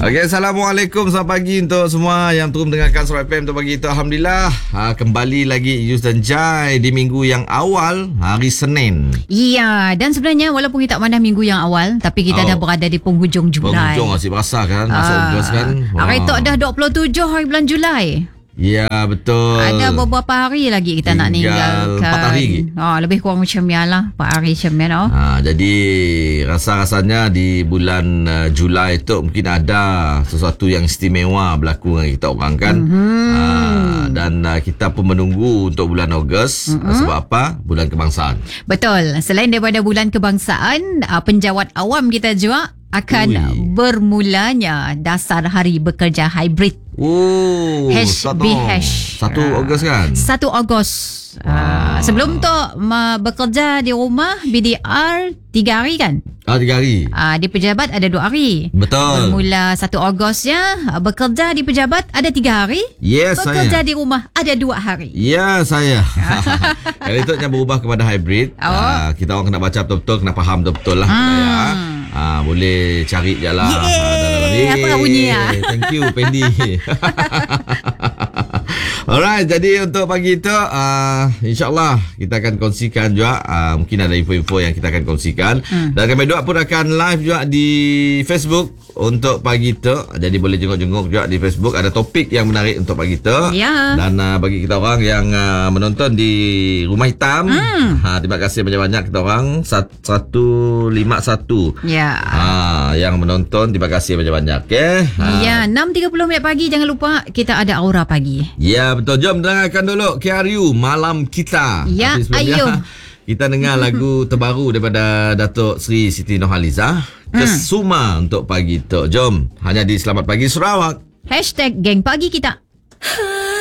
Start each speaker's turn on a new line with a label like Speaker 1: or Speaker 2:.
Speaker 1: Okey, Assalamualaikum. Selamat pagi untuk semua yang turut mendengarkan Surat FM untuk pagi itu. Alhamdulillah, kembali lagi Yus dan Jai di minggu yang awal, hari Senin.
Speaker 2: Ya, dan sebenarnya walaupun kita mana minggu yang awal, tapi kita dah berada di penghujung Julai.
Speaker 1: Penghujung masih berasa kan, masuk Ogos kan.
Speaker 2: Hari tu dah 27 hari bulan Julai.
Speaker 1: Ya, betul.
Speaker 2: Ada beberapa hari lagi kita nak ninggalkan.
Speaker 1: 4 hari lagi.
Speaker 2: Lebih kurang macam ni lah, 4 hari macam ni.
Speaker 1: Jadi rasa-rasanya di bulan Julai tu mungkin ada sesuatu yang istimewa berlaku dengan kita orang kan. Dan kita pun menunggu untuk bulan Ogos. Sebab apa? Bulan kebangsaan.
Speaker 2: Betul. Selain daripada bulan kebangsaan, penjawat awam kita juga akan bermulanya dasar hari bekerja hybrid. HBH
Speaker 1: 1 Ogos kan?
Speaker 2: 1 Ogos. Sebelum tu bekerja di rumah BDR 3 hari kan?
Speaker 1: 3 hari.
Speaker 2: Di pejabat ada 2 hari.
Speaker 1: Betul.
Speaker 2: Bermula 1 Ogosnya bekerja di pejabat ada 3 hari.
Speaker 1: Yes,
Speaker 2: bekerja di rumah ada 2 hari.
Speaker 1: Ya, saya. Kalau itu yang berubah kepada hybrid. Kita orang kena baca betul-betul, kena faham betul-betul lah. Boleh cari je lah.
Speaker 2: Apa bunyi ya?
Speaker 1: Thank you, Pendi. Alright, jadi untuk pagi itu InsyaAllah kita akan kongsikan juga mungkin ada info-info yang kita akan kongsikan. Dan kami dua pun akan live juga di Facebook untuk pagi itu. Jadi boleh jenguk-jenguk juga di Facebook. Ada topik yang menarik untuk pagi itu. Dan bagi kita orang yang menonton di Rumah Hitam, terima kasih banyak-banyak kita orang 151 yang menonton. Terima kasih banyak-banyak.
Speaker 2: Ya, 6.30 pagi. Jangan lupa kita ada Aura Pagi.
Speaker 1: Ya, betul. Jom dengarkan dulu KRU Malam Kita.
Speaker 2: Ya, ayo.
Speaker 1: Kita dengar lagu terbaru daripada Datuk Seri Siti Nurhaliza, Kesuma untuk pagi tu. Jom, hanya di Selamat Pagi Sarawak.
Speaker 2: #Geng Pagi Kita.